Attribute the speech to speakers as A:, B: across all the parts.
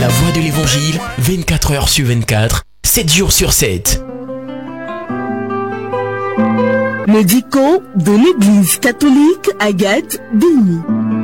A: La voix de l'évangile, 24 heures sur 24, 7 jours sur 7.
B: Le dico de l'église catholique Agathe Bini.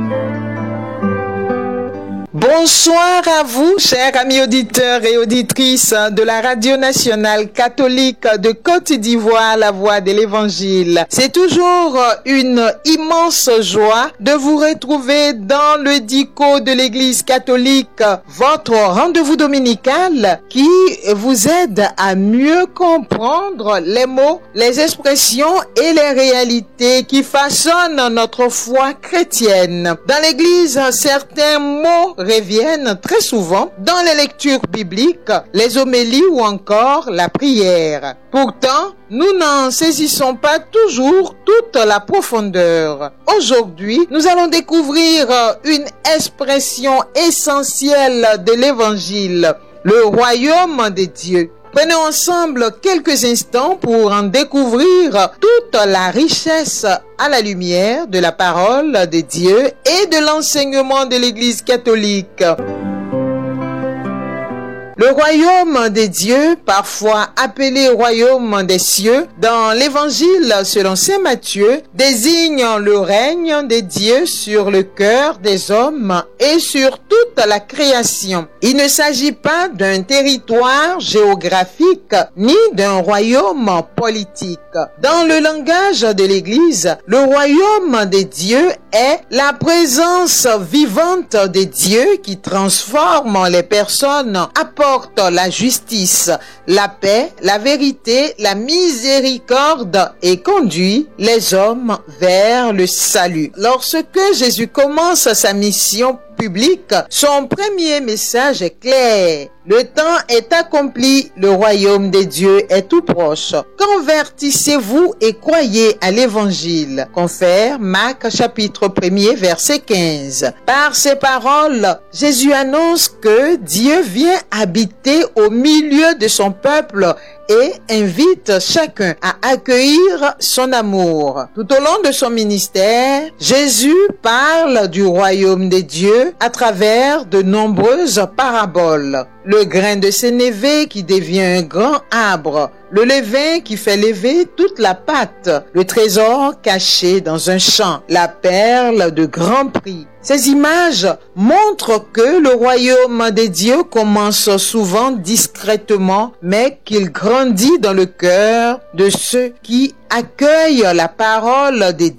C: Bonsoir à vous, chers amis auditeurs et auditrices de la radio nationale catholique de Côte d'Ivoire, la voix de l'évangile. C'est toujours une immense joie de vous retrouver dans le dico de l'église catholique, votre rendez-vous dominical qui vous aide à mieux comprendre les mots, les expressions et les réalités qui façonnent notre foi chrétienne. Dans l'église, certains mots reviennent très souvent dans les lectures bibliques, les homélies ou encore la prière. Pourtant, nous n'en saisissons pas toujours toute la profondeur. Aujourd'hui, nous allons découvrir une expression essentielle de l'évangile, le royaume de Dieu. Prenons ensemble quelques instants pour en découvrir toute la richesse à la lumière de la parole de Dieu et de l'enseignement de l'Église catholique. Le royaume des dieux, parfois appelé royaume des cieux, dans l'évangile selon saint Matthieu, désigne le règne des dieux sur le cœur des hommes et sur toute la création. Il ne s'agit pas d'un territoire géographique ni d'un royaume politique. Dans le langage de l'Église, le royaume des dieux est la présence vivante des dieux qui transforme les personnes, apporte la justice, la paix, la vérité, la miséricorde et conduit les hommes vers le salut. Lorsque Jésus commence sa mission publique, son premier message est clair. Le temps est accompli, le royaume des dieux est tout proche. Convertissez-vous et croyez à l'évangile. Confère Marc chapitre 1er verset 15. Par ces paroles, Jésus annonce que Dieu vient habiter au milieu de son peuple et invite chacun à accueillir son amour. Tout au long de son ministère, Jésus parle du royaume des dieux à travers de nombreuses paraboles. Le grain de sénévé qui devient un grand arbre, le levain qui fait lever toute la pâte, le trésor caché dans un champ, la perle de grand prix. Ces images montrent que le royaume des dieux commence souvent discrètement, mais qu'il grandit dans le cœur de ceux qui accueillent la parole des